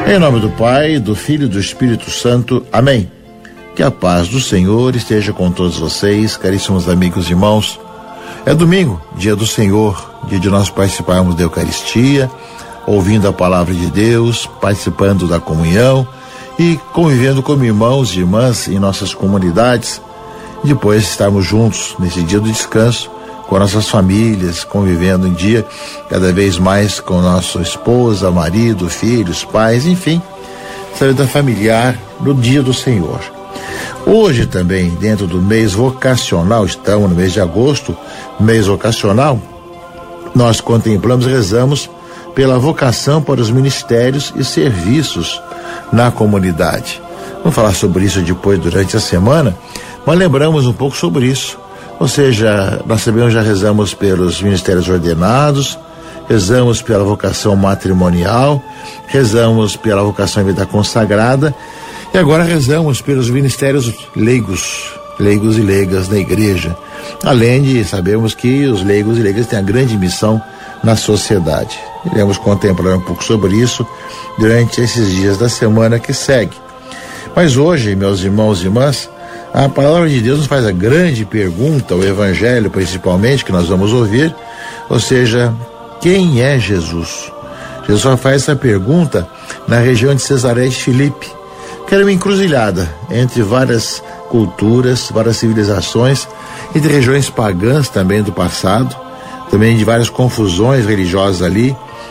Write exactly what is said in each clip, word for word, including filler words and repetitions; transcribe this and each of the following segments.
Em nome do Pai, do Filho e do Espírito Santo. Amém. Que a paz do Senhor esteja com todos vocês, caríssimos amigos e irmãos. É domingo, dia do Senhor, dia de nós participarmos da Eucaristia, ouvindo a palavra de Deus, participando da comunhão e convivendo como irmãos e irmãs em nossas comunidades. Depois estarmos juntos nesse dia do descanso com nossas famílias, convivendo em dia cada vez mais com nossa esposa, marido, filhos, pais, enfim, essa vida familiar no dia do Senhor. Hoje também, dentro do mês vocacional, estamos no mês de agosto, mês vocacional, nós contemplamos e rezamos pela vocação para os ministérios e serviços na comunidade. Vamos falar sobre isso depois, durante a semana, mas lembramos um pouco sobre isso. Ou seja, nós sabemos, já rezamos pelos ministérios ordenados, rezamos pela vocação matrimonial, rezamos pela vocação em vida consagrada e agora rezamos pelos ministérios leigos, leigos e leigas da igreja. Além de sabermos que os leigos e leigas têm a grande missão na sociedade. Iremos contemplar um pouco sobre isso durante esses dias da semana que segue. Mas hoje, meus irmãos e irmãs, a palavra de Deus nos faz a grande pergunta, o Evangelho principalmente, que nós vamos ouvir, ou seja, quem é Jesus? Jesus só faz essa pergunta na região de Cesareia de Filipe, que era uma encruzilhada entre várias culturas, várias civilizações, entre regiões pagãs também do passado, também de várias confusões religiosas ali.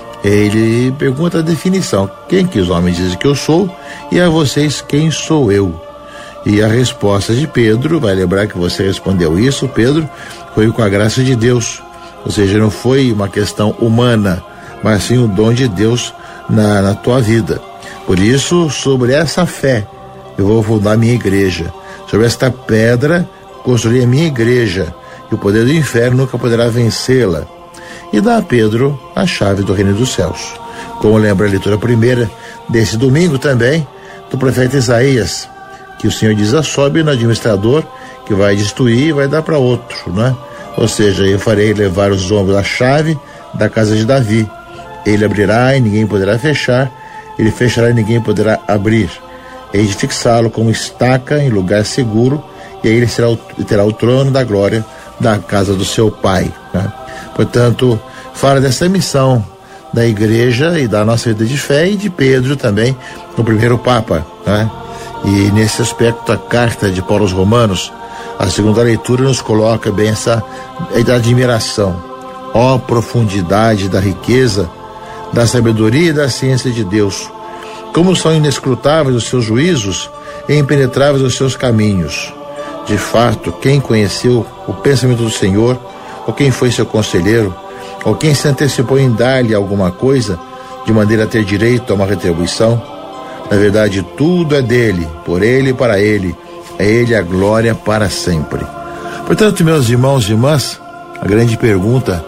Ele pergunta a definição, quem que os homens dizem que eu sou, e a vocês quem sou eu? E a resposta de Pedro, vai lembrar que você respondeu isso, Pedro, foi com a graça de Deus, ou seja, não foi uma questão humana, mas sim o dom de Deus na, na tua vida. Por isso, sobre essa fé, eu vou fundar a minha igreja, sobre esta pedra, construir a minha igreja, e o poder do inferno nunca poderá vencê-la. E dá a Pedro a chave do reino dos céus. Como lembra a leitura primeira desse domingo também, do profeta Isaías, que o Senhor diz, sobe no administrador que vai destruir e vai dar para outro, né? Ou seja, eu farei levar os ombros a chave da casa de Davi. Ele abrirá e ninguém poderá fechar, ele fechará e ninguém poderá abrir. Hei de fixá-lo como estaca em lugar seguro, e aí ele será o, terá o trono da glória da casa do seu pai, né? Portanto, fala dessa missão da igreja e da nossa vida de fé, e de Pedro também, o primeiro Papa, né? E nesse aspecto, a carta de Paulo aos Romanos, a segunda leitura, nos coloca bem essa admiração. Ó profundidade da riqueza, da sabedoria e da ciência de Deus! Como são inescrutáveis os seus juízos e impenetráveis os seus caminhos! De fato, quem conheceu o pensamento do Senhor, ou quem foi seu conselheiro, ou quem se antecipou em dar-lhe alguma coisa, de maneira a ter direito a uma retribuição? Na verdade, tudo é dele, por ele e para ele. É ele a glória para sempre. Portanto, meus irmãos e irmãs, a grande pergunta,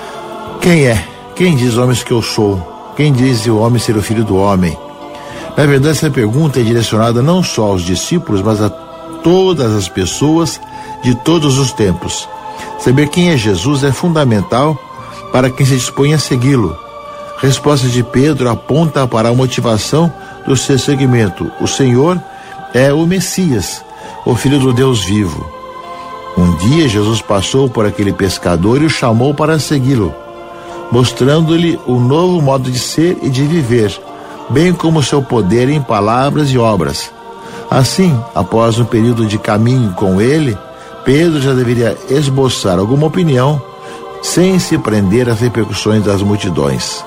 quem é? Quem diz homens que eu sou? Quem diz o homem ser o filho do homem? Na verdade, essa pergunta é direcionada não só aos discípulos, mas a todas as pessoas de todos os tempos. Saber quem é Jesus é fundamental para quem se dispõe a segui-lo. A resposta de Pedro aponta para a motivação do seu seguimento. O Senhor é o Messias, o Filho do Deus vivo. Um dia Jesus passou por aquele pescador e o chamou para segui-lo, mostrando-lhe um novo modo de ser e de viver, bem como seu poder em palavras e obras. Assim, após um período de caminho com ele, Pedro já deveria esboçar alguma opinião, sem se prender às repercussões das multidões.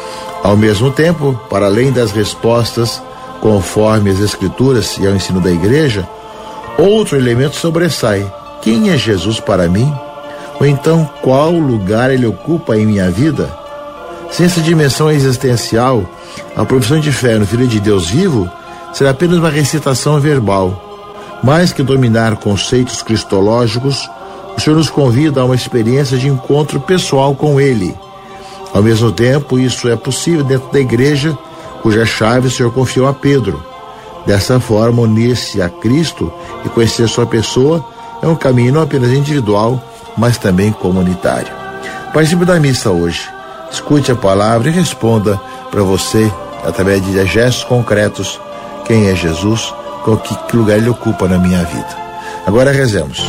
Ao mesmo tempo, para além das respostas conforme as Escrituras e ao ensino da igreja, outro elemento sobressai. Quem é Jesus para mim? Ou então, qual lugar ele ocupa em minha vida? Sem essa dimensão existencial, a profissão de fé no Filho de Deus vivo será apenas uma recitação verbal. Mais que dominar conceitos cristológicos, o Senhor nos convida a uma experiência de encontro pessoal com Ele. Ao mesmo tempo, isso é possível dentro da igreja, cuja chave o Senhor confiou a Pedro. Dessa forma, unir-se a Cristo e conhecer sua pessoa é um caminho não apenas individual, mas também comunitário. Participe da missa hoje. Escute a palavra e responda para você através de gestos concretos, quem é Jesus, que, que lugar ele ocupa na minha vida. Agora rezemos.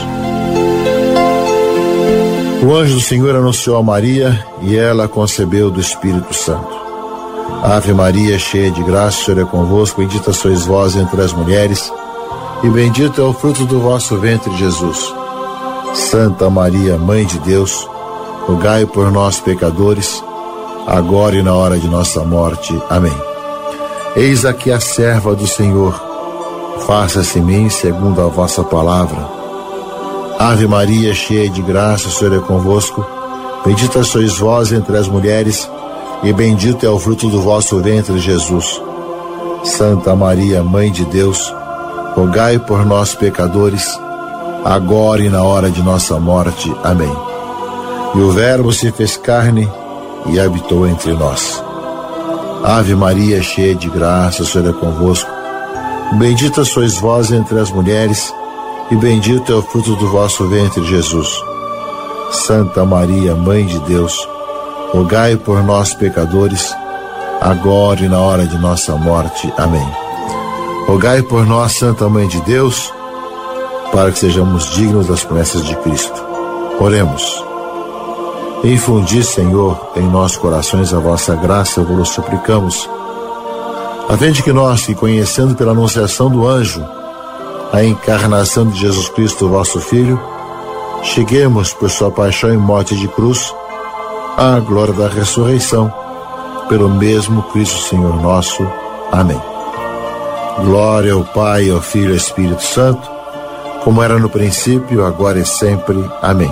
O anjo do Senhor anunciou a Maria e ela concebeu do Espírito Santo. Ave Maria, cheia de graça, o Senhor é convosco, bendita sois vós entre as mulheres, e bendito é o fruto do vosso ventre, Jesus. Santa Maria, Mãe de Deus, rogai por nós, pecadores, agora e na hora de nossa morte. Amém. Eis aqui a serva do Senhor, faça-se em mim segundo a vossa palavra. Ave Maria, cheia de graça, o Senhor é convosco, bendita sois vós entre as mulheres, e bendito é o fruto do vosso ventre, Jesus. Santa Maria, Mãe de Deus, rogai por nós, pecadores, agora e na hora de nossa morte. Amém. E o Verbo se fez carne e habitou entre nós. Ave Maria, cheia de graça, o Senhor é convosco, bendita sois vós entre as mulheres, e bendito é o fruto do vosso ventre, Jesus. Santa Maria, Mãe de Deus, rogai por nós, pecadores, agora e na hora de nossa morte. Amém. Rogai por nós, Santa Mãe de Deus, para que sejamos dignos das promessas de Cristo. Oremos. Infundi, Senhor, em nossos corações a vossa graça, vos suplicamos, a fim de que nós, que conhecendo pela anunciação do anjo a encarnação de Jesus Cristo, vosso Filho, cheguemos por sua paixão e morte de cruz à glória da ressurreição, pelo mesmo Cristo Senhor nosso. Amém. Glória ao Pai, ao Filho e ao Espírito Santo, como era no princípio, agora e sempre. Amém.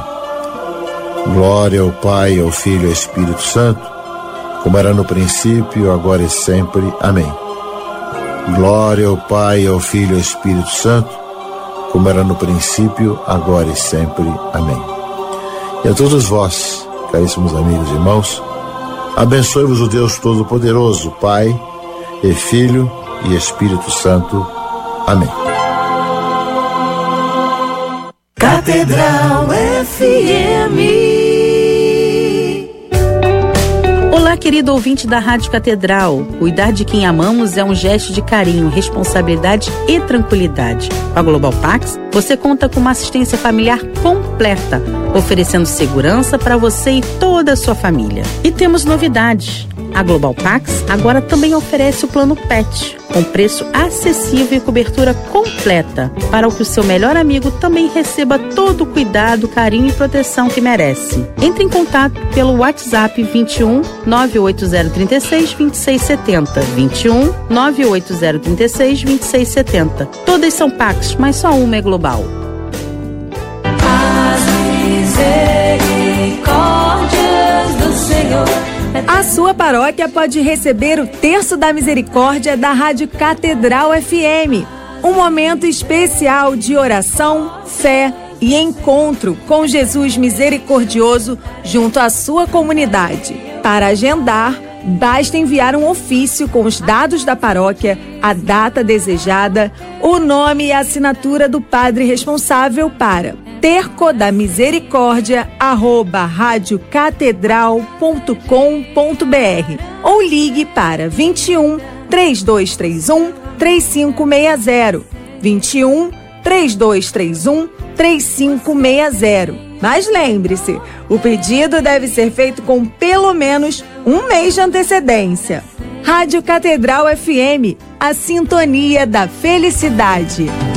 Glória ao Pai, ao Filho e ao Espírito Santo, como era no princípio, agora e sempre. Amém. Glória ao Pai, ao Filho e ao Espírito Santo, como era no princípio, agora e sempre. Amém. E a todos vós, caríssimos amigos e irmãos, abençoe-vos o Deus Todo-Poderoso, Pai e Filho e Espírito Santo. Amém. Catedral F M. Olá, querido ouvinte da Rádio Catedral. Cuidar de quem amamos é um gesto de carinho, responsabilidade e tranquilidade. Com a Global Pax, você conta com uma assistência familiar completa, oferecendo segurança para você e toda a sua família. E temos novidades. A Global Pax agora também oferece o plano Pet, com preço acessível e cobertura completa, para que o seu melhor amigo também receba todo o cuidado, carinho e proteção que merece. Entre em contato pelo WhatsApp vinte e um, nove oito zero três seis, vinte e seis setenta, vinte e um, nove oito zero três seis, vinte e seis setenta. Todas são Pax, mas só uma é global. As misericórdias do Senhor. A sua paróquia pode receber o Terço da Misericórdia da Rádio Catedral F M. Um momento especial de oração, fé e encontro com Jesus misericordioso junto à sua comunidade. Para agendar, basta enviar um ofício com os dados da paróquia, a data desejada, o nome e a assinatura do padre responsável para tercodamisericórdia arroba radiocatedral ponto com ponto br ou ligue para vinte e um, três dois três um, três cinco seis zero, vinte e um, três dois três um, três cinco seis zero. Mas lembre-se, o pedido deve ser feito com pelo menos um mês de antecedência. Rádio Catedral F M, a sintonia da felicidade.